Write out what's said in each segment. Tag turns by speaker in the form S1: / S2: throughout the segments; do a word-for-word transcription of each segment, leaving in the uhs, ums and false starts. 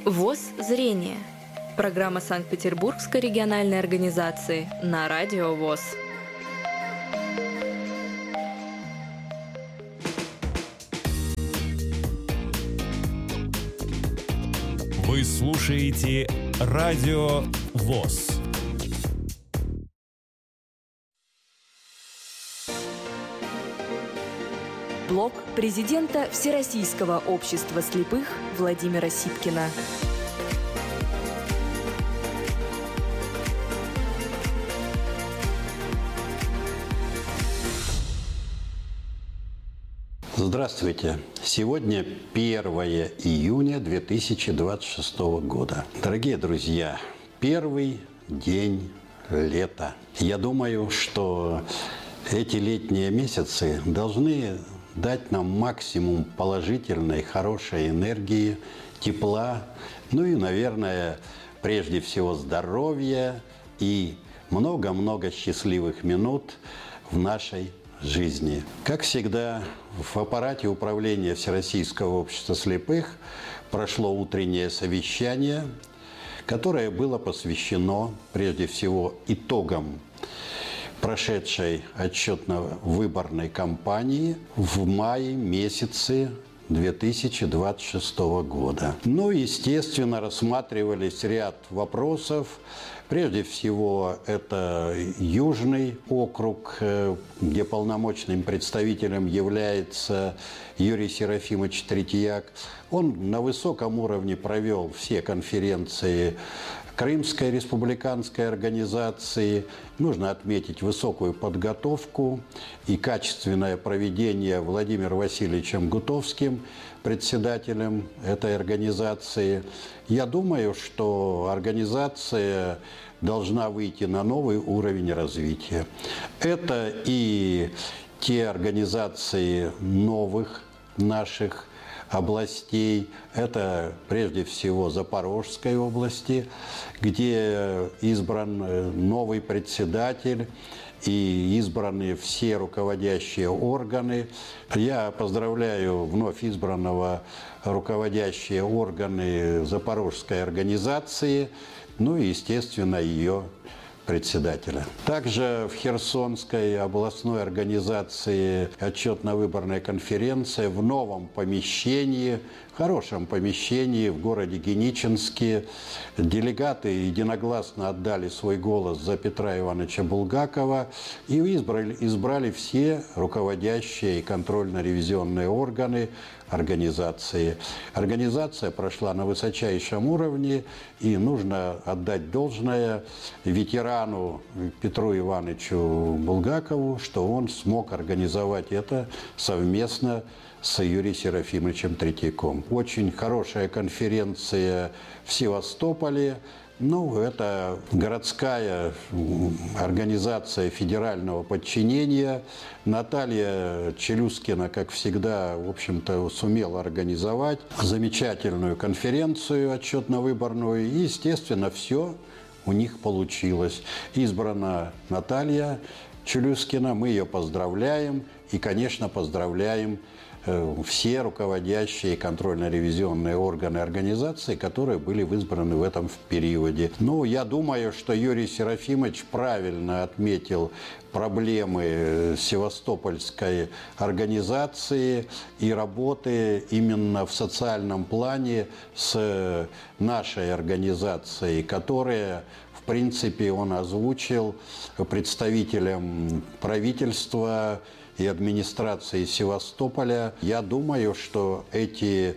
S1: ВОС «Зрение». Программа Санкт-Петербургской региональной организации на радио ВОС.
S2: Вы слушаете радио ВОС.
S1: Блог президента Всероссийского общества слепых Владимира Сипкина.
S3: Здравствуйте! Сегодня первое июня две тысячи двадцать шестого года. Дорогие друзья, первый день лета. Я думаю, что эти летние месяцы должны дать нам максимум положительной, хорошей энергии, тепла, ну и, наверное, прежде всего здоровья и много-много счастливых минут в нашей жизни. Как всегда, в аппарате управления Всероссийского общества слепых прошло утреннее совещание, которое было посвящено прежде всего итогам прошедшей отчетно-выборной кампании в мае месяце две тысячи двадцать шестого года. Ну, естественно, рассматривались ряд вопросов. Прежде всего, это Южный округ, где полномочным представителем является Юрий Серафимович Третьяк. Он на высоком уровне провел все конференции Крымской республиканской организации. Нужно отметить высокую подготовку и качественное проведение Владимиром Васильевичем Гутовским, председателем этой организации. Я думаю, что организация должна выйти на новый уровень развития. Это и те организации новых наших областей. Это прежде всего Запорожской области, где избран новый председатель и избраны все руководящие органы. Я поздравляю вновь избранного руководящие органы Запорожской организации, ну и, естественно, ее председателя. Также в Херсонской областной организации отчетно-выборная конференция в новом помещении, хорошем помещении в городе Геничинске. Делегаты единогласно отдали свой голос за Петра Ивановича Булгакова и избрали, избрали все руководящие и контрольно-ревизионные органы организации. Организация прошла на высочайшем уровне, и нужно отдать должное ветерану Петру Ивановичу Булгакову, что он смог организовать это совместно с Юрием Серафимовичем Третьяком. Очень хорошая конференция в Севастополе. Ну, это городская организация федерального подчинения. Наталья Челюскина, как всегда, в общем-то, сумела организовать замечательную конференцию отчетно-выборную. И, естественно, все у них получилось. Избрана Наталья Челюскина, мы ее поздравляем. И, конечно, поздравляем все руководящие контрольно-ревизионные органы организации, которые были избраны в этом периоде. Ну, я думаю, что Юрий Серафимович правильно отметил проблемы севастопольской организации и работы именно в социальном плане с нашей организацией, которая, в принципе, он озвучил представителям правительства и администрации Севастополя. Я думаю, что эти,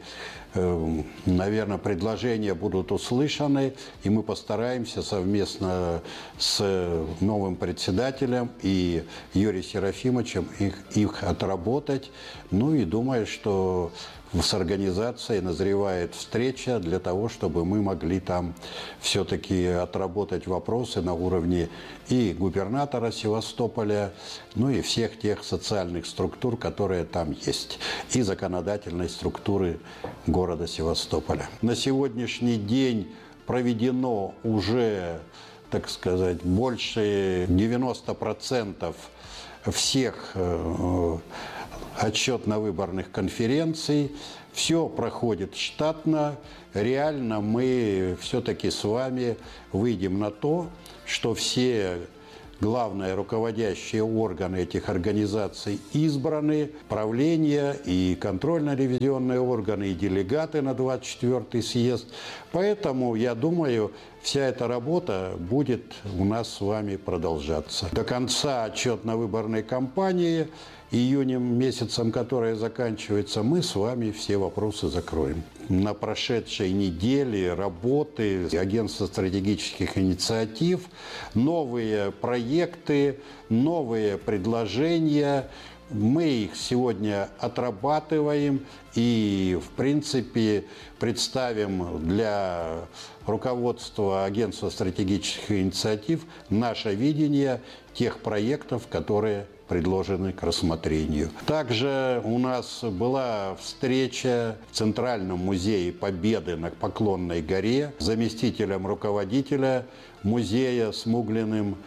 S3: наверное, предложения будут услышаны, и мы постараемся совместно с новым председателем и Юрием Серафимовичем их, их отработать. Ну и думаю, что с организацией назревает встреча для того, чтобы мы могли там все-таки отработать вопросы на уровне и губернатора Севастополя, ну и всех тех социальных структур, которые там есть, и законодательной структуры города Севастополя. На сегодняшний день проведено уже, так сказать, больше девяноста процентов всех отчетно-выборных конференций. Все проходит штатно. Реально мы все-таки с вами выйдем на то, что все главные руководящие органы этих организаций избраны, правление и контрольно-ревизионные органы, и делегаты на двадцать четвёртый съезд. Поэтому, я думаю, вся эта работа будет у нас с вами продолжаться. До конца отчетно-выборной кампании, июнем месяцем, которая заканчивается, мы с вами все вопросы закроем. На прошедшей неделе работы Агентства стратегических инициатив, новые проекты, новые предложения. Мы их сегодня отрабатываем и, в принципе, представим для руководства Агентства стратегических инициатив наше видение тех проектов, которые предложены к рассмотрению. Также у нас была встреча в Центральном музее Победы на Поклонной горе с заместителем руководителя музея Смуглиным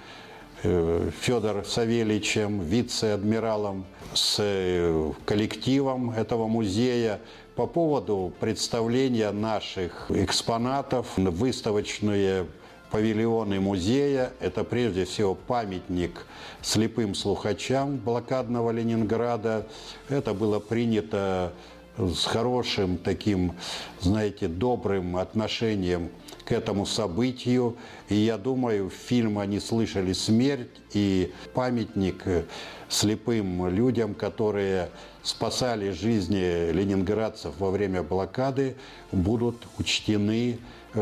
S3: Федором Савельичем, вице-адмиралом, с коллективом этого музея по поводу представления наших экспонатов, выставочные павильоны музея. Это прежде всего памятник слепым слухачам блокадного Ленинграда. Это было принято с хорошим таким, знаете, добрым отношением к этому событию. И я думаю, фильм «Они слышали смерть» и памятник слепым людям, которые спасали жизни ленинградцев во время блокады, будут учтены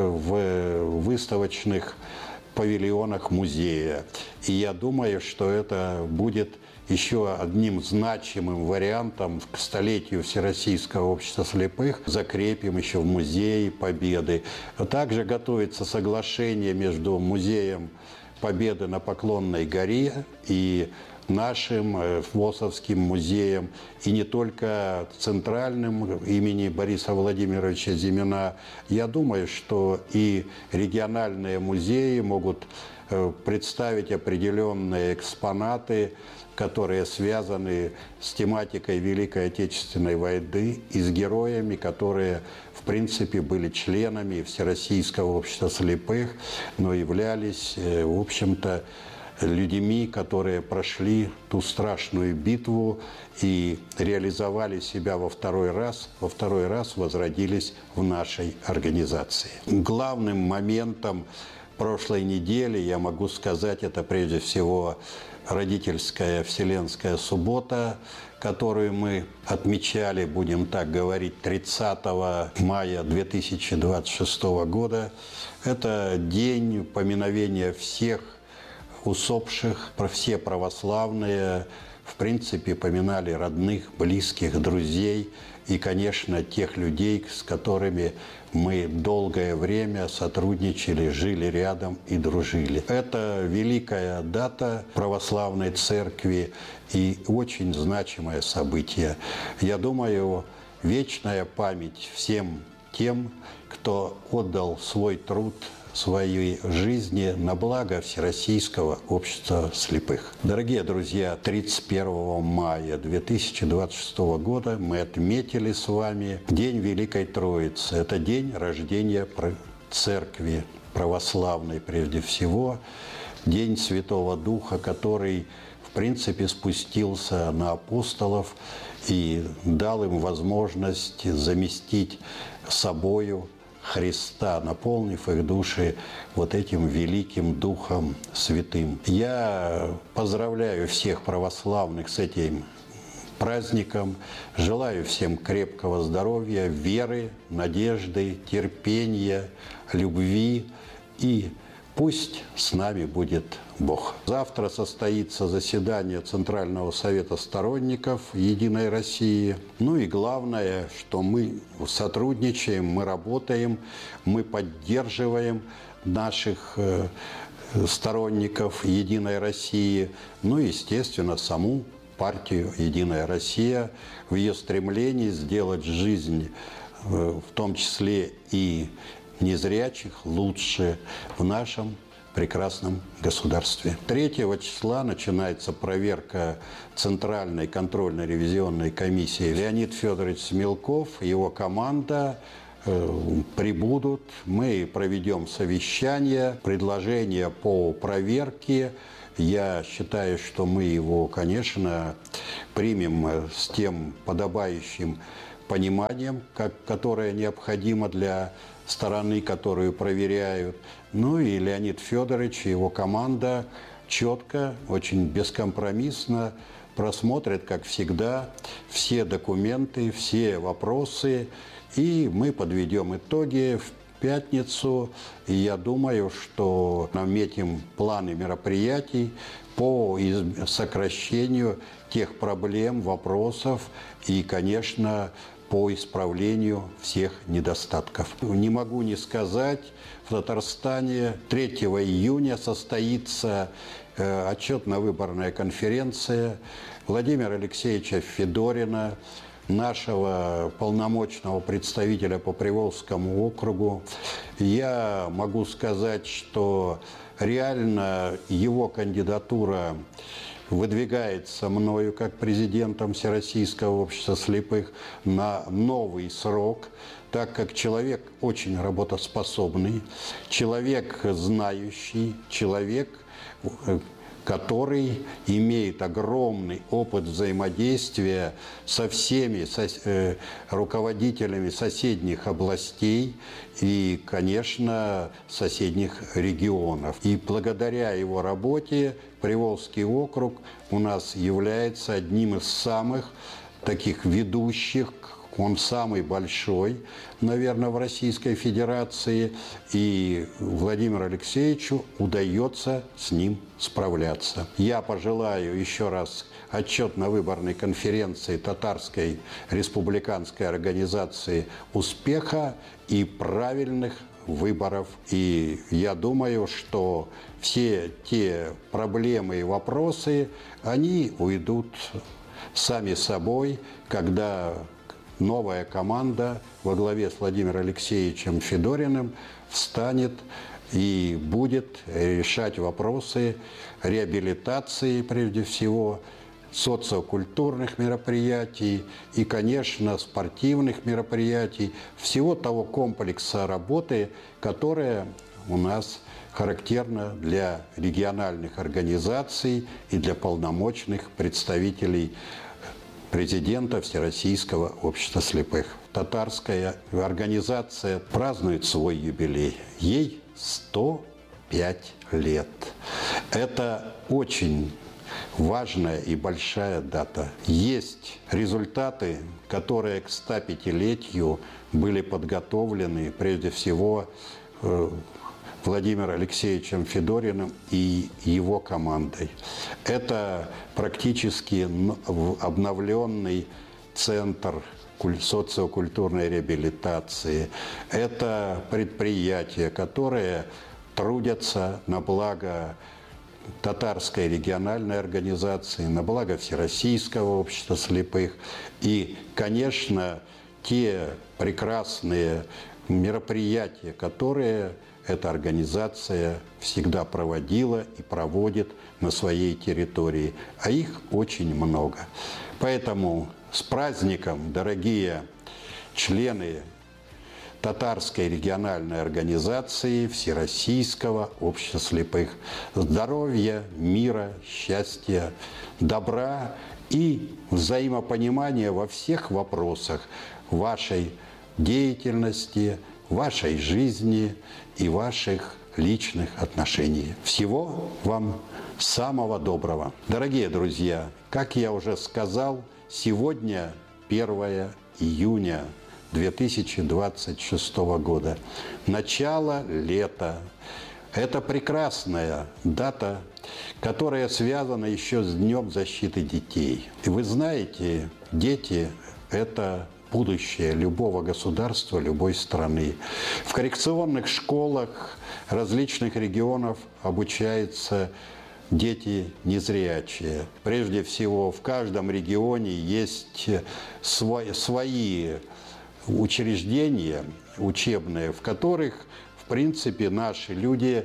S3: в выставочных павильонах музея. И я думаю, что это будет еще одним значимым вариантом к столетию Всероссийского общества слепых. Закрепим еще в Музее Победы. Также готовится соглашение между Музеем Победы на Поклонной горе и нашим ВОСовским музеем, и не только центральным имени Бориса Владимировича Зимина. Я думаю, что и региональные музеи могут представить определенные экспонаты, которые связаны с тематикой Великой Отечественной войны и с героями, которые, в принципе, были членами Всероссийского общества слепых, но являлись, в общем-то, людьми, которые прошли ту страшную битву и реализовали себя во второй раз, во второй раз возродились в нашей организации. Главным моментом прошлой недели, я могу сказать, это прежде всего родительская Вселенская суббота, которую мы отмечали, будем так говорить, тридцатого мая две тысячи двадцать шестого года. Это день поминовения всех усопших, все православные, в принципе, поминали родных, близких, друзей и, конечно, тех людей, с которыми мы долгое время сотрудничали, жили рядом и дружили. Это великая дата православной церкви и очень значимое событие. Я думаю, вечная память всем тем, кто отдал свой труд, своей жизни на благо Всероссийского общества слепых. Дорогие друзья, тридцать первого мая две тысячи двадцать шестого года мы отметили с вами День Великой Троицы. Это день рождения церкви православной прежде всего, День Святого Духа, который, в принципе, спустился на апостолов и дал им возможность заместить собою Христа, наполнив их души вот этим великим Духом Святым. Я поздравляю всех православных с этим праздником, желаю всем крепкого здоровья, веры, надежды, терпения, любви, и пусть с нами будет Бог. Завтра состоится заседание Центрального совета сторонников «Единой России». Ну и главное, что мы сотрудничаем, мы работаем, мы поддерживаем наших сторонников «Единой России», ну и, естественно, саму партию «Единая Россия» в ее стремлении сделать жизнь, в том числе и незрячих, лучше в нашем прекрасном государстве. третьего числа начинается проверка Центральной контрольно-ревизионной комиссии. Леонид Федорович Смелков и его команда э, прибудут. Мы проведем совещание, предложение по проверке. Я считаю, что мы его, конечно, примем с тем подобающим пониманием, как, которое необходимо для стороны, которую проверяют. Ну и Леонид Федорович и его команда четко, очень бескомпромиссно просмотрят, как всегда, все документы, все вопросы, и мы подведем итоги в пятницу. И я думаю, что наметим планы мероприятий по сокращению тех проблем, вопросов и, конечно, по исправлению всех недостатков. Не могу не сказать, в Татарстане третьего июня состоится э, отчетно-выборная конференция Владимира Алексеевича Федорина, нашего полномочного представителя по Приволжскому округу. Я могу сказать, что реально его кандидатура выдвигается мною как президентом Всероссийского общества слепых на новый срок, так как человек очень работоспособный, человек знающий, человек, который имеет огромный опыт взаимодействия со всеми сос- э, руководителями соседних областей и, конечно, соседних регионов. И благодаря его работе Приволжский округ у нас является одним из самых таких ведущих. Он самый большой, наверное, в Российской Федерации, и Владимиру Алексеевичу удается с ним справляться. Я пожелаю еще раз отчетно-выборной конференции Татарской республиканской организации успеха и правильных выборов. И я думаю, что все те проблемы и вопросы, они уйдут сами собой, когда новая команда во главе с Владимиром Алексеевичем Федориным встанет и будет решать вопросы реабилитации, прежде всего, социокультурных мероприятий и, конечно, спортивных мероприятий, всего того комплекса работы, которая у нас характерна для региональных организаций и для полномочных представителей президента Всероссийского общества слепых. Татарская организация празднует свой юбилей. Ей сто пять лет. Это очень важная и большая дата. Есть результаты, которые к стопятилетию были подготовлены прежде всего Владимиром Алексеевичем Федориным и его командой. Это практически обновленный центр социокультурной реабилитации. Это предприятия, которые трудятся на благо Татарской региональной организации, на благо Всероссийского общества слепых. И, конечно, те прекрасные мероприятия, которые эта организация всегда проводила и проводит на своей территории, а их очень много. Поэтому с праздником, дорогие члены Татарской региональной организации Всероссийского общества слепых. Здоровья, мира, счастья, добра и взаимопонимания во всех вопросах вашей деятельности, вашей жизни и ваших личных отношений. Всего вам самого доброго. Дорогие друзья, как я уже сказал, сегодня первое июня две тысячи двадцать шестого года. Начало лета. Это прекрасная дата, которая связана еще с Днем защиты детей. И вы знаете, дети – это будущее любого государства, любой страны. В коррекционных школах различных регионов обучаются дети незрячие. Прежде всего, в каждом регионе есть свои, свои учреждения учебные, в которых, в принципе, наши люди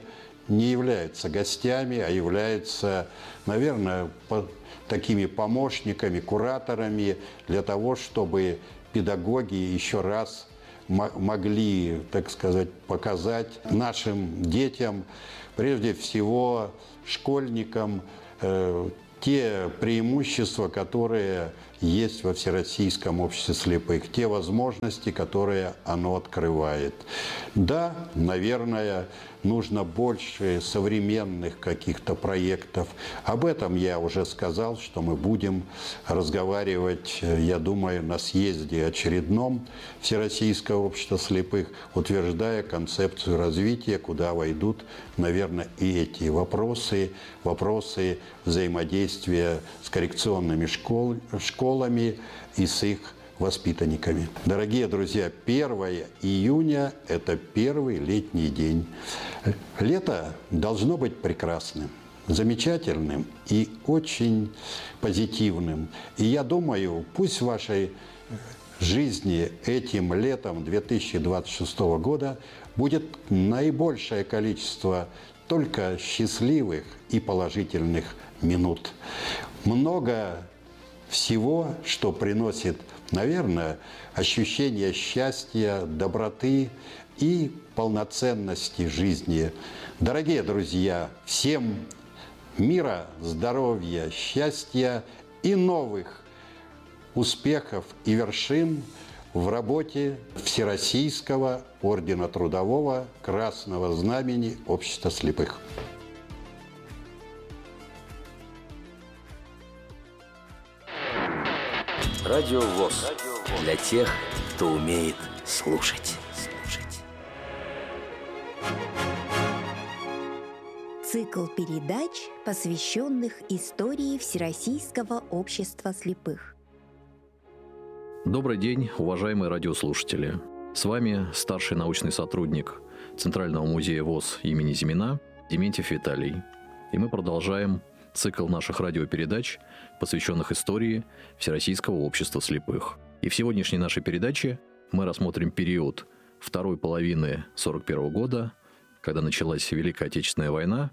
S3: не являются гостями, а являются, наверное, по, такими помощниками, кураторами для того, чтобы педагоги еще раз могли, так сказать, показать нашим детям, прежде всего школьникам, э, те преимущества, которые есть во Всероссийском обществе слепых, те возможности, которые оно открывает. Да, наверное, нужно больше современных каких-то проектов. Об этом я уже сказал, что мы будем разговаривать, я думаю, на съезде очередном Всероссийского общества слепых, утверждая концепцию развития, куда войдут, наверное, и эти вопросы, вопросы взаимодействия с коррекционными школ, школами и с их воспитанниками. Дорогие друзья, первое июня – это первый летний день. Лето должно быть прекрасным, замечательным и очень позитивным. И я думаю, пусть в вашей жизни этим летом две тысячи двадцать шестого года будет наибольшее количество только счастливых и положительных минут. Много всего, что приносит, наверное, ощущение счастья, доброты и полноценности жизни. Дорогие друзья, всем мира, здоровья, счастья и новых успехов и вершин в работе Всероссийского ордена Трудового Красного Знамени Общества слепых.
S4: Радио ВОС. Для тех, кто умеет слушать.
S5: Цикл передач, посвященных истории Всероссийского общества слепых.
S6: Добрый день, уважаемые радиослушатели. С вами старший научный сотрудник Центрального музея ВОС имени Зимина Дементьев Виталий. И мы продолжаем цикл наших радиопередач, посвященных истории Всероссийского общества слепых. И в сегодняшней нашей передаче мы рассмотрим период второй половины сорок первого года, когда началась Великая Отечественная война,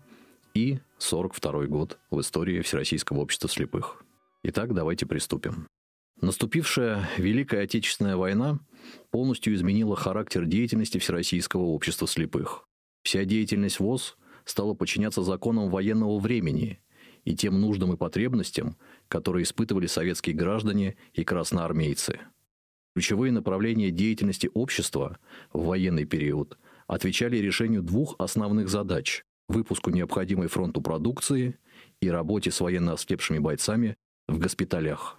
S6: и сорок второй год в истории Всероссийского общества слепых. Итак, давайте приступим. Наступившая Великая Отечественная война полностью изменила характер деятельности Всероссийского общества слепых. Вся деятельность ВОС стала подчиняться законам военного времени и тем нуждам и потребностям, которые испытывали советские граждане и красноармейцы. Ключевые направления деятельности общества в военный период отвечали решению двух основных задач – выпуску необходимой фронту продукции и работе с военно ослепшими бойцами в госпиталях.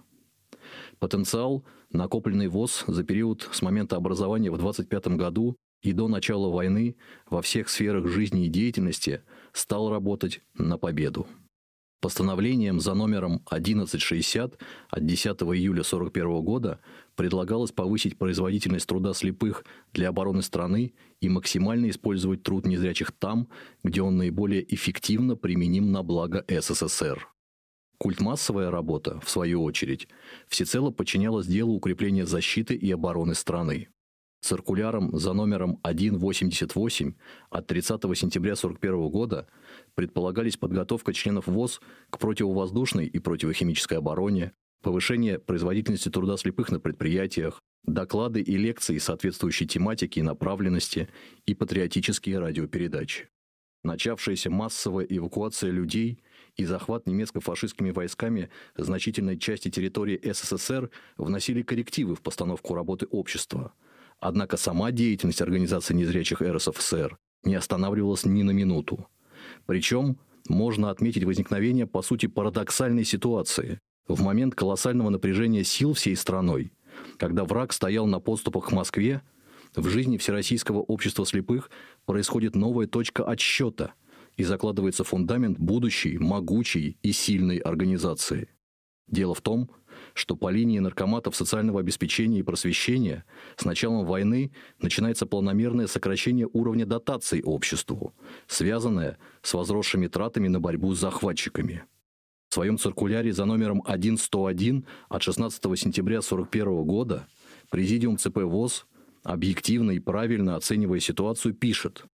S6: Потенциал, накопленный ВОС за период с момента образования в двадцать пятом году и до начала войны во всех сферах жизни и деятельности, стал работать на победу. Постановлением за номером одиннадцать шестьдесят от десятого июля сорок первого года предлагалось повысить производительность труда слепых для обороны страны и максимально использовать труд незрячих там, где он наиболее эффективно применим на благо СССР. Культмассовая работа, в свою очередь, всецело подчинялась делу укрепления защиты и обороны страны. Циркуляром за номером сто восемьдесят восемь от тридцатого сентября сорок первого года предполагались подготовка членов ВОС к противовоздушной и противохимической обороне, повышение производительности труда слепых на предприятиях, доклады и лекции соответствующей тематики и направленности и патриотические радиопередачи. Начавшаяся массовая эвакуация людей и захват немецко-фашистскими войсками значительной части территории СССР вносили коррективы в постановку работы общества. Однако сама деятельность Организации незрячих эр эс эф эс эр не останавливалась ни на минуту. Причем можно отметить возникновение, по сути, парадоксальной ситуации. В момент колоссального напряжения сил всей страной, когда враг стоял на подступах к Москве, в жизни Всероссийского общества слепых происходит новая точка отсчета и закладывается фундамент будущей, могучей и сильной организации. Дело в том, что по линии наркоматов социального обеспечения и просвещения с началом войны начинается планомерное сокращение уровня дотаций обществу, связанное с возросшими тратами на борьбу с захватчиками. В своем циркуляре за номером сто один от шестнадцатого сентября сорок первого года Президиум ЦП ВОС, объективно и правильно оценивая ситуацию, пишет: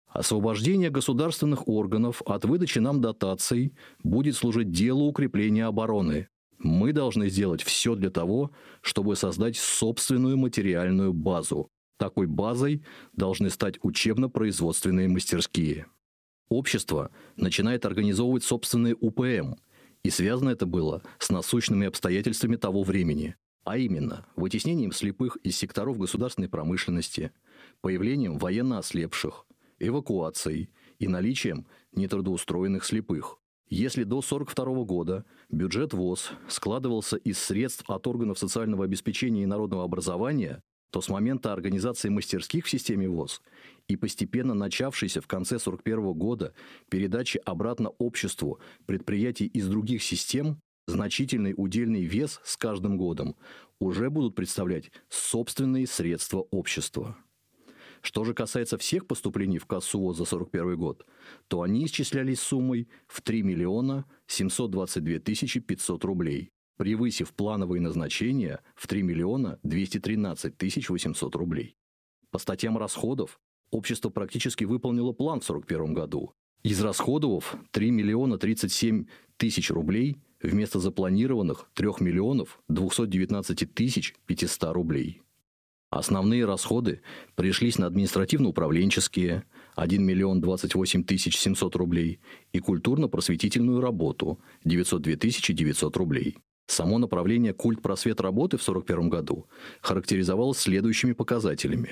S6: Освобождение государственных органов от выдачи нам дотаций будет служить делу укрепления обороны. Мы должны сделать все для того, чтобы создать собственную материальную базу. Такой базой должны стать учебно-производственные мастерские. Общество начинает организовывать собственные У П М, и связано это было с насущными обстоятельствами того времени, а именно вытеснением слепых из секторов государственной промышленности, появлением военно ослепших, эвакуацией и наличием нетрудоустроенных слепых. Если до сорок второго года бюджет ВОС складывался из средств от органов социального обеспечения и народного образования, то с момента организации мастерских в системе ВОС и постепенно начавшейся в конце сорок первого года передачи обратно обществу предприятий из других систем, значительный удельный вес с каждым годом уже будут представлять собственные средства общества. Что же касается всех поступлений в кассу ВОС за сорок первый год, то они исчислялись суммой в три миллиона семьсот двадцать две тысячи пятьсот рублей, превысив плановые назначения в три миллиона двести тринадцать тысяч восемьсот рублей. По статьям расходов общество практически выполнило план в сорок первом году, израсходовав три миллиона тридцать семь тысяч рублей вместо запланированных три миллиона двести девятнадцать тысяч пятьсот рублей. Основные расходы пришлись на административно-управленческие – один миллион двадцать восемь тысяч семьсот рублей и культурно-просветительную работу – девятьсот две тысячи девятьсот рублей. Само направление культ-просвет работы в сорок первом году характеризовалось следующими показателями.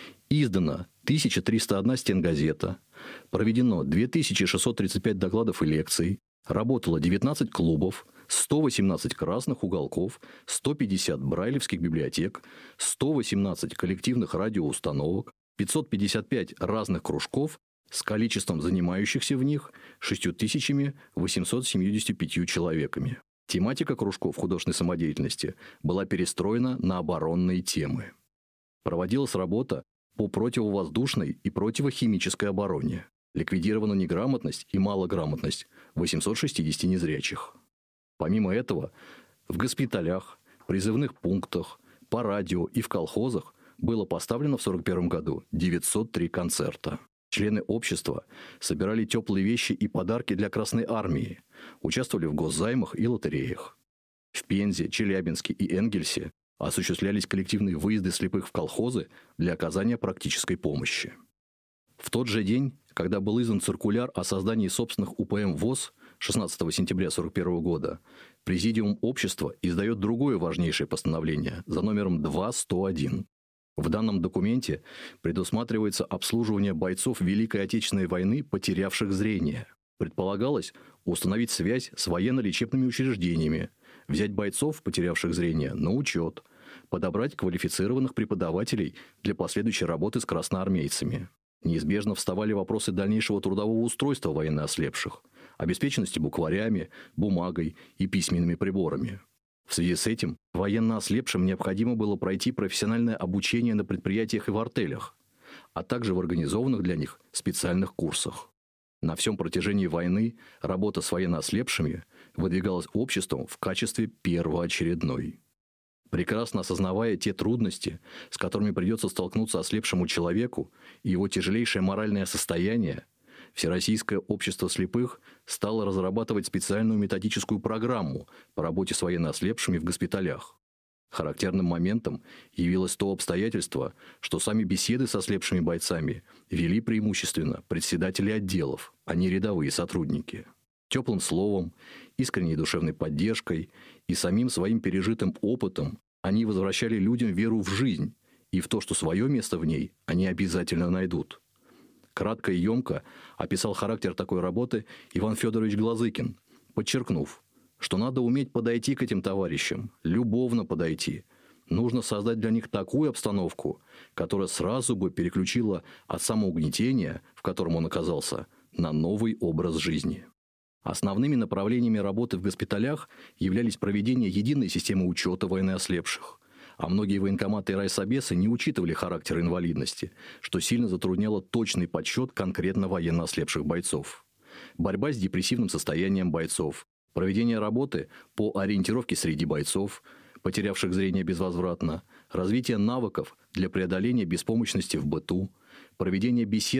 S6: Издано тысяча триста одна стенгазета, проведено две тысячи шестьсот тридцать пять докладов и лекций, работало девятнадцать клубов, сто восемнадцать красных уголков, сто пятьдесят брайлевских библиотек, сто восемнадцать коллективных радиоустановок, пятьсот пятьдесят пять разных кружков с количеством занимающихся в них шесть тысяч восемьсот семьдесят пять человеками. Тематика кружков художественной самодеятельности была перестроена на оборонные темы. Проводилась работа по противовоздушной и противохимической обороне. Ликвидирована неграмотность и малограмотность восемьсот шестьдесят незрячих. Помимо этого, в госпиталях, призывных пунктах, по радио и в колхозах было поставлено в сорок первом году девятьсот три концерта. Члены общества собирали теплые вещи и подарки для Красной Армии, участвовали в госзаймах и лотереях. В Пензе, Челябинске и Энгельсе осуществлялись коллективные выезды слепых в колхозы для оказания практической помощи. В тот же день, когда был издан циркуляр о создании собственных У П М ВОС шестнадцатого сентября сорок первого года, Президиум общества издает другое важнейшее постановление за номером два сто один. В данном документе предусматривается обслуживание бойцов Великой Отечественной войны, потерявших зрение. Предполагалось установить связь с военно-лечебными учреждениями, взять бойцов, потерявших зрение, на учет, подобрать квалифицированных преподавателей для последующей работы с красноармейцами. Неизбежно вставали вопросы дальнейшего трудового устройства военноослепших, обеспеченности букварями, бумагой и письменными приборами. В связи с этим военноослепшим необходимо было пройти профессиональное обучение на предприятиях и в артелях, а также в организованных для них специальных курсах. На всем протяжении войны работа с военноослепшими выдвигалась обществом в качестве первоочередной. Прекрасно осознавая те трудности, с которыми придется столкнуться ослепшему человеку и его тяжелейшее моральное состояние, Всероссийское общество слепых стало разрабатывать специальную методическую программу по работе с военноослепшими в госпиталях. Характерным моментом явилось то обстоятельство, что сами беседы с ослепшими бойцами вели преимущественно председатели отделов, а не рядовые сотрудники. Теплым словом, искренней душевной поддержкой и самим своим пережитым опытом они возвращали людям веру в жизнь и в то, что свое место в ней они обязательно найдут. Кратко и емко описал характер такой работы Иван Федорович Глазыкин, подчеркнув, что надо уметь подойти к этим товарищам, любовно подойти. Нужно создать для них такую обстановку, которая сразу бы переключила от самоугнетения, в котором он оказался, на новый образ жизни. Основными направлениями работы в госпиталях являлись проведение единой системы учета военноослепших, а многие военкоматы и райсобесы не учитывали характер инвалидности, что сильно затрудняло точный подсчет конкретно военноослепших бойцов. Борьба с депрессивным состоянием бойцов, проведение работы по ориентировке среди бойцов, потерявших зрение безвозвратно, развитие навыков для преодоления беспомощности в быту, проведение бесед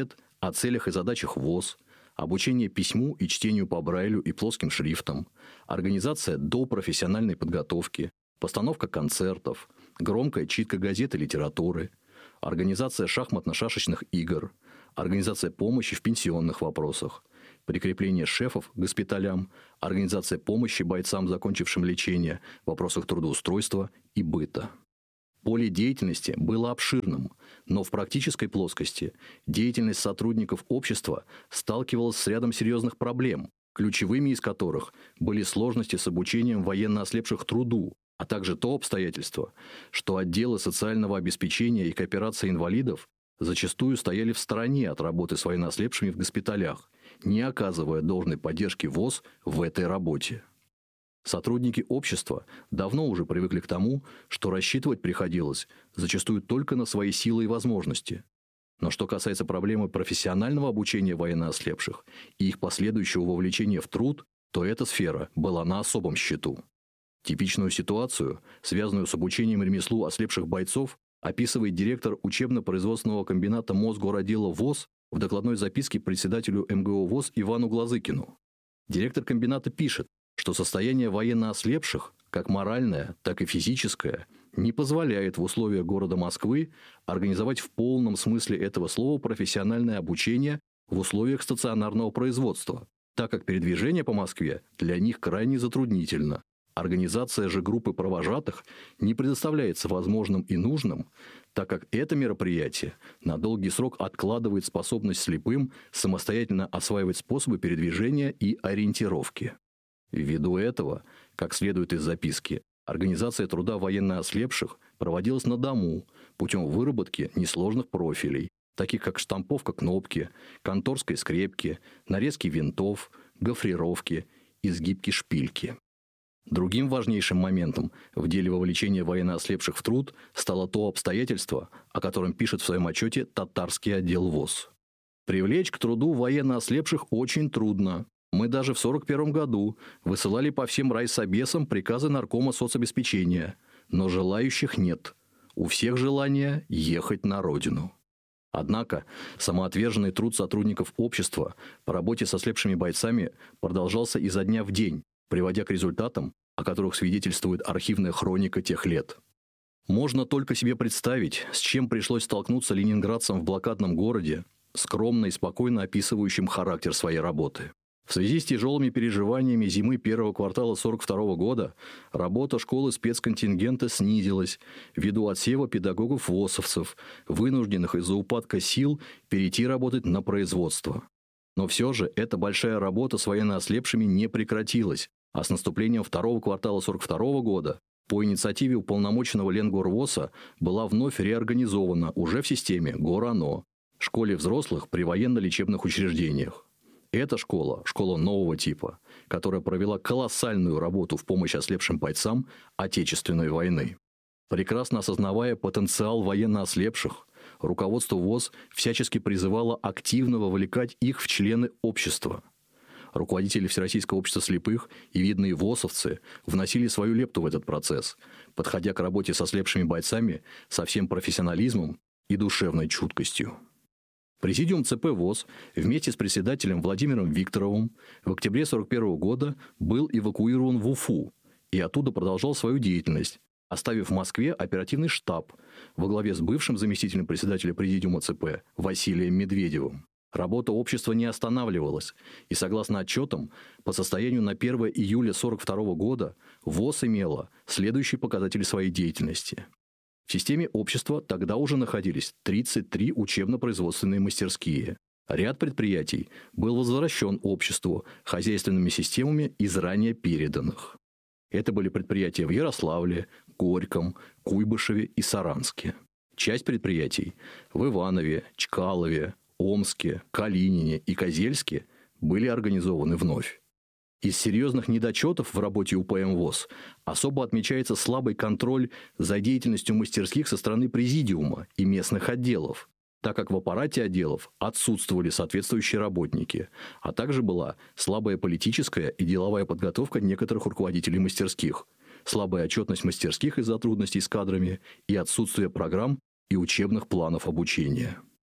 S6: о целях и задачах ВОС, обучение письму и чтению по Брайлю и плоским шрифтам, организация допрофессиональной подготовки, постановка концертов, громкая читка газет и литературы, организация шахматно-шашечных игр, организация помощи в пенсионных вопросах, прикрепление шефов к госпиталям, организация помощи бойцам, закончившим лечение, в вопросах трудоустройства и быта. Поле деятельности было обширным, но в практической плоскости деятельность сотрудников общества сталкивалась с рядом серьезных проблем, ключевыми из которых были сложности с обучением военно ослепших труду, а также то обстоятельство, что отделы социального обеспечения и кооперации инвалидов зачастую стояли в стороне от работы с военно ослепшими в госпиталях, не оказывая должной поддержки ВОС в этой работе. Сотрудники общества давно уже привыкли к тому, что рассчитывать приходилось зачастую только на свои силы и возможности. Но что касается проблемы профессионального обучения военноослепших и их последующего вовлечения в труд, то эта сфера была на особом счету. Типичную ситуацию, связанную с обучением ремеслу ослепших бойцов, описывает директор учебно-производственного комбината Мосгородела ВОС в докладной записке председателю эм гэ о ВОС Ивану Глазыкину. Директор комбината пишет, что состояние военно-ослепших, как моральное, так и физическое, не позволяет в условиях города Москвы организовать в полном смысле этого слова профессиональное обучение в условиях стационарного производства, так как передвижение по Москве для них крайне затруднительно. Организация же группы провожатых не предоставляется возможным и нужным, так как это мероприятие на долгий срок откладывает способность слепым самостоятельно осваивать способы передвижения и ориентировки. Ввиду этого, как следует из записки, организация труда военно-ослепших проводилась на дому путем выработки несложных профилей, таких как штамповка кнопки, конторской скрепки, нарезки винтов, гофрировки, изгибки шпильки. Другим важнейшим моментом в деле вовлечения военноослепших в труд стало то обстоятельство, о котором пишет в своем отчете татарский отдел ВОС. Привлечь к труду военноослепших очень трудно. Мы даже в сорок первом году высылали по всем райсобесам приказы наркома соцобеспечения, но желающих нет. У всех желание ехать на родину. Однако самоотверженный труд сотрудников общества по работе с ослепшими бойцами продолжался изо дня в день, приводя к результатам, о которых свидетельствует архивная хроника тех лет. Можно только себе представить, с чем пришлось столкнуться ленинградцам в блокадном городе, скромно и спокойно описывающим характер своей работы. В связи с тяжелыми переживаниями зимы первого квартала сорок второго года работа школы спецконтингента снизилась ввиду отсева педагогов-восовцев, вынужденных из-за упадка сил перейти работать на производство. Но все же эта большая работа с военноослепшими не прекратилась, а с наступлением второго квартала сорок второго года по инициативе уполномоченного Ленгорвоса была вновь реорганизована уже в системе ГОР-ОНО, школе взрослых при военно-лечебных учреждениях. Эта школа, школа нового типа, которая провела колоссальную работу в помощь ослепшим бойцам Отечественной войны. Прекрасно осознавая потенциал военно-ослепших, руководство ВОС всячески призывало активно вовлекать их в члены общества. Руководители Всероссийского общества слепых и видные ВОСовцы вносили свою лепту в этот процесс, подходя к работе со ослепшими бойцами со всем профессионализмом и душевной чуткостью. Президиум ЦП ВОС вместе с председателем Владимиром Викторовым в октябре сорок первого года был эвакуирован в Уфу и оттуда продолжал свою деятельность, оставив в Москве оперативный штаб во главе с бывшим заместителем председателя Президиума ЦП Василием Медведевым. Работа общества не останавливалась, и согласно отчетам, по состоянию на первое июля сорок второго года ВОС имела следующие показатели своей деятельности. В системе общества тогда уже находились тридцать три учебно-производственные мастерские. Ряд предприятий был возвращен обществу хозяйственными системами из ранее переданных. Это были предприятия в Ярославле, Горьком, Куйбышеве и Саранске. Часть предприятий в Иванове, Чкалове, Омске, Калинине и Козельске были организованы вновь. Из серьезных недочетов в работе УПМВОС особо отмечается слабый контроль за деятельностью мастерских со стороны президиума и местных отделов, так как в аппарате отделов отсутствовали соответствующие работники, а также была слабая политическая и деловая подготовка некоторых руководителей мастерских, слабая отчетность мастерских из-за трудностей с кадрами и отсутствие программ и учебных планов обучения.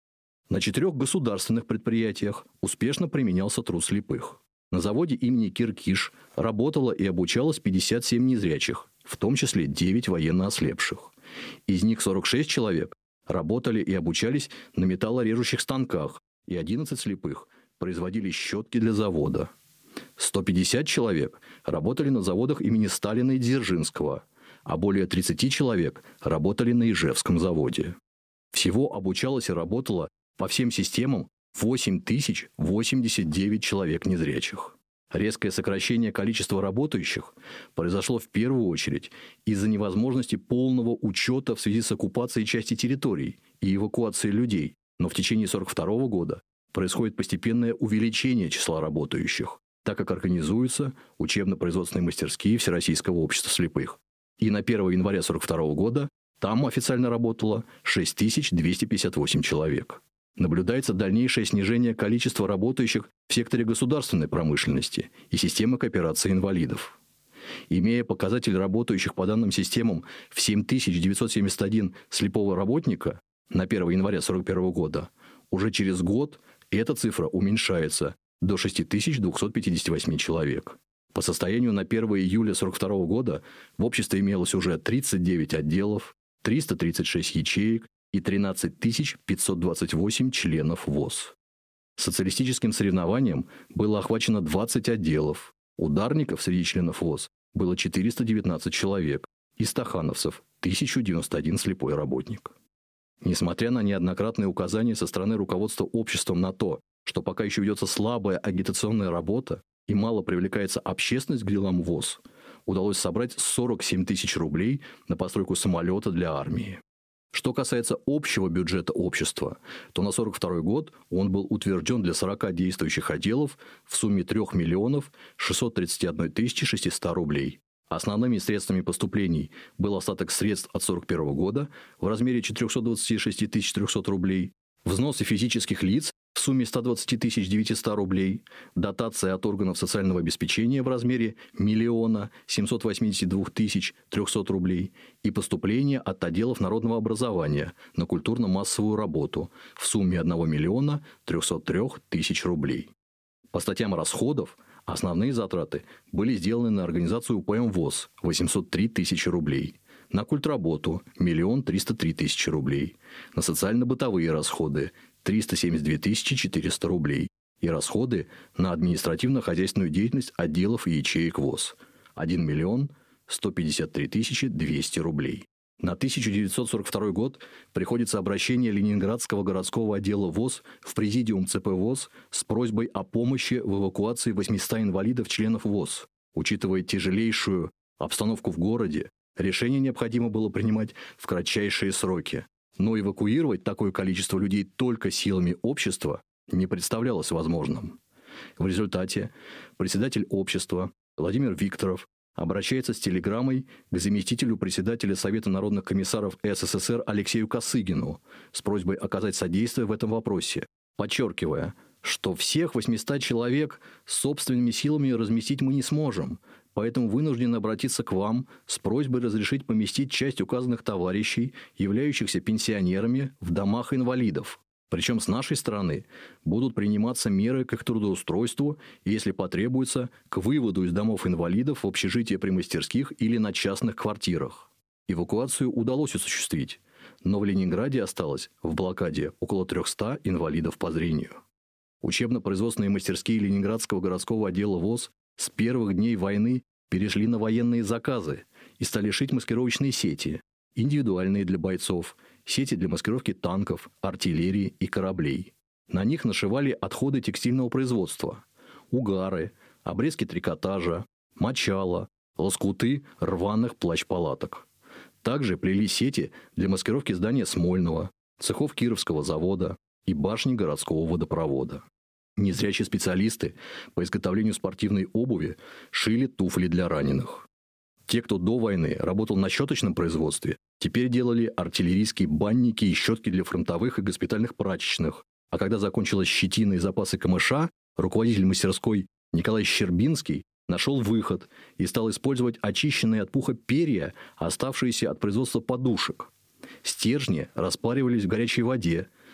S6: На четырех государственных предприятиях успешно применялся труд слепых. На заводе имени Киркиш работало и обучалось пятьдесят семь незрячих, в том числе девять военно ослепших. Из них сорок шесть человек работали и обучались на металлорежущих станках, и одиннадцать слепых производили щетки для завода. сто пятьдесят человек работали на заводах имени Сталина и Дзержинского, а более тридцать человек работали на Ижевском заводе. Всего обучалось и работало по всем системам восемь тысяч восемьдесят девять человек незрячих. Резкое сокращение количества работающих произошло в первую очередь из-за невозможности полного учета в связи с оккупацией части территорий и эвакуацией людей, но в течение сорок второго года происходит постепенное увеличение числа работающих, так как организуются учебно-производственные мастерские Всероссийского общества слепых. И на первого января сорок второго года там официально работало шесть тысяч двести пятьдесят восемь человек. Наблюдается дальнейшее снижение количества работающих в секторе государственной промышленности и системы кооперации инвалидов. Имея показатель работающих по данным системам в семь тысяч девятьсот семьдесят один слепого работника на первого января сорок первого года, уже через год эта цифра уменьшается до шесть тысяч двести пятьдесят восемь человек. По состоянию на первого июля сорок второго года в обществе имелось уже тридцать девять отделов, триста тридцать шесть ячеек и тринадцать тысяч пятьсот двадцать восемь членов ВОС. Социалистическим соревнованием было охвачено двадцать отделов. Ударников среди членов ВОС было четыреста девятнадцать человек, и стахановцев – тысяча девяносто один слепой работник. Несмотря на неоднократные указания со стороны руководства обществом на то, что пока еще ведется слабая агитационная работа и мало привлекается общественность к делам ВОС, удалось собрать сорок семь тысяч рублей на постройку самолета для армии. Что касается общего бюджета общества, то на сорок второй год он был утвержден для сорока действующих отделов в сумме три миллиона шестьсот тридцать одна тысяча шестьсот рублей. Основными средствами поступлений был остаток средств от сорок первого года в размере четыреста двадцать шесть тысяч триста рублей, взносы физических лиц в сумме сто двадцать тысяч девятьсот рублей, дотация от органов социального обеспечения в размере миллиона семьсот восемьдесят две тысячи триста рублей и поступления от отделов народного образования на культурно-массовую работу в сумме один миллион триста три тысячи рублей. По статьям расходов основные затраты были сделаны на организацию УПМ ВОС – восемьсот три тысячи рублей, на культработу – миллион триста три тысячи рублей, на социально-бытовые расходы – триста семьдесят две тысячи четыреста рублей и расходы на административно-хозяйственную деятельность отделов и ячеек ВОС – один миллион сто пятьдесят три тысячи двести рублей. На тысяча девятьсот сорок второй год приходится обращение Ленинградского городского отдела ВОС в президиум ЦП ВОС с просьбой о помощи в эвакуации восьмисот инвалидов-членов ВОС. Учитывая тяжелейшую обстановку в городе, решение необходимо было принимать в кратчайшие сроки. Но эвакуировать такое количество людей только силами общества не представлялось возможным. В результате председатель общества Владимир Викторов обращается с телеграммой к заместителю председателя Совета народных комиссаров СССР Алексею Косыгину с просьбой оказать содействие в этом вопросе, подчеркивая, что всех восемьсот человек собственными силами разместить мы не сможем, поэтому вынуждены обратиться к вам с просьбой разрешить поместить часть указанных товарищей, являющихся пенсионерами, в домах инвалидов. Причем с нашей стороны будут приниматься меры к их трудоустройству и, если потребуется, к выводу из домов инвалидов в общежитие при мастерских или на частных квартирах. Эвакуацию удалось осуществить, но в Ленинграде осталось в блокаде около трехсот инвалидов по зрению. Учебно-производственные мастерские Ленинградского городского отдела ВОС с первых дней войны перешли на военные заказы и стали шить маскировочные сети, индивидуальные для бойцов, сети для маскировки танков, артиллерии и кораблей. На них нашивали отходы текстильного производства, угары, обрезки трикотажа, мочала, лоскуты рваных плащ-палаток. Также плели сети для маскировки здания Смольного, цехов Кировского завода и башни городского водопровода. Незрячие специалисты по изготовлению спортивной обуви шили туфли для раненых. Те, кто до войны работал на щеточном производстве, теперь делали артиллерийские банники и щетки для фронтовых и госпитальных прачечных. А когда закончилась щетина и запасы камыша, руководитель мастерской Николай Щербинский нашел выход и стал использовать очищенные от пуха перья, оставшиеся от производства подушек. Стержни распаривались в горячей воде,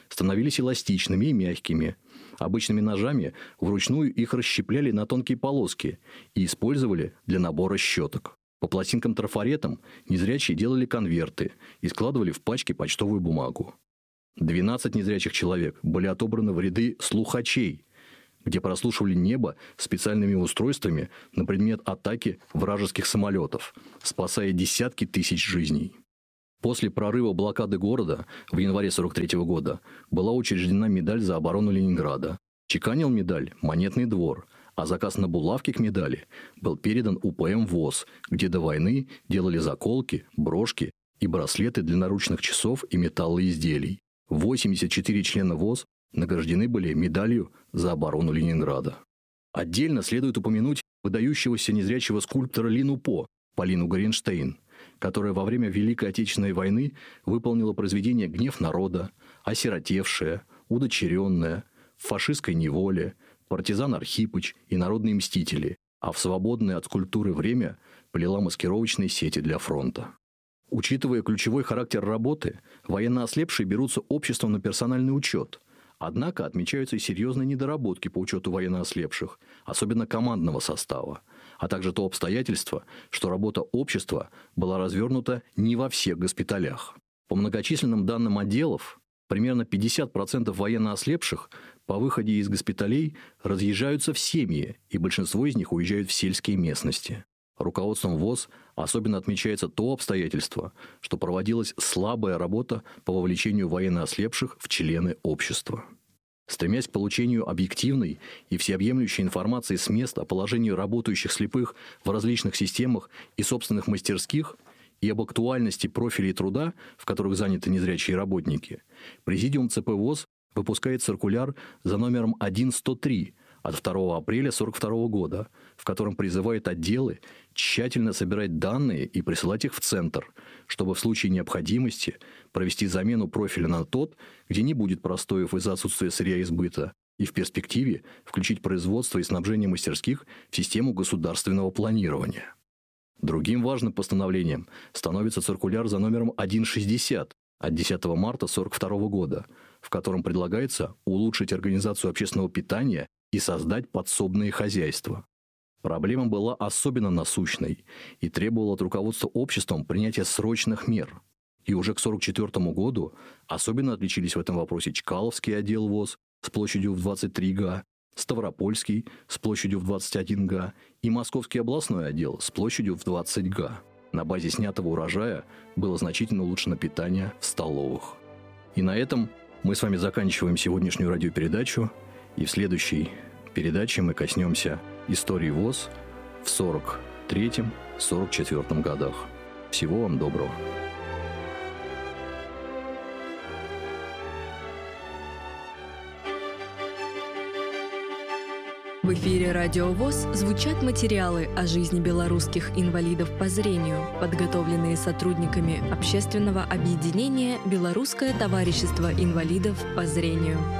S6: становились эластичными и мягкими. Обычными ножами вручную их расщепляли на тонкие полоски и использовали для набора щеток. По пластинкам-трафаретам незрячие делали конверты и складывали в пачки почтовую бумагу. двенадцать незрячих человек были отобраны в ряды слухачей, где прослушивали небо специальными устройствами на предмет атаки вражеских самолетов, спасая десятки тысяч жизней. После прорыва блокады города в январе сорок третьего года была учреждена медаль за оборону Ленинграда. Чеканил медаль Монетный двор, а заказ на булавки к медали был передан УПМ ВОС, где до войны делали заколки, брошки и браслеты для наручных часов и металлоизделий. восемьдесят четыре члена ВОС награждены были медалью за оборону Ленинграда. Отдельно следует упомянуть выдающегося незрячего скульптора Лину По, Полину Горенштейн, которая во время Великой Отечественной войны выполнила произведения «Гнев народа», «Осиротевшая», «Удочеренная», «В фашистской неволе», «Партизан Архипыч» и «Народные мстители», а в свободное от скульптуры время плела маскировочные сети для фронта. Учитывая ключевой характер работы, военноослепшие берутся обществом на персональный учет. Однако отмечаются и серьезные недоработки по учету военноослепших, особенно командного состава, а также то обстоятельство, что работа общества была развернута не во всех госпиталях. По многочисленным данным отделов, примерно пятьдесят процентов военноослепших по выходе из госпиталей разъезжаются в семьи, и большинство из них уезжают в сельские местности. Руководством ВОС особенно отмечается то обстоятельство, что проводилась слабая работа по вовлечению военноослепших в члены общества. Стремясь к получению объективной и всеобъемлющей информации с мест о положении работающих слепых в различных системах и собственных мастерских и об актуальности профилей труда, в которых заняты незрячие работники, Президиум ЦП ВОС выпускает циркуляр за номером тысяча сто три от второго апреля сорок второго года, в котором призывает отделы тщательно собирать данные и присылать их в центр, чтобы в случае необходимости провести замену профиля на тот, где не будет простоев из-за отсутствия сырья и сбыта, и в перспективе включить производство и снабжение мастерских в систему государственного планирования. Другим важным постановлением становится циркуляр за номером тысяча шестьдесят от десятого марта сорок второго года, в котором предлагается улучшить организацию общественного питания и создать подсобные хозяйства. Проблема была особенно насущной и требовала от руководства обществом принятия срочных мер. И уже к сорок четвёртому году особенно отличились в этом вопросе Чкаловский отдел ВОС с площадью в двадцать три га, Ставропольский с площадью в двадцать один га и Московский областной отдел с площадью в двадцать га. На базе снятого урожая было значительно улучшено питание в столовых. И на этом мы с вами заканчиваем сегодняшнюю радиопередачу. И в следующей передаче мы коснемся истории ВОС в сорок третьем — сорок четвёртом годах. Всего вам доброго.
S1: В эфире Радио ВОС звучат материалы о жизни белорусских инвалидов по зрению, подготовленные сотрудниками общественного объединения «Белорусское товарищество инвалидов по зрению».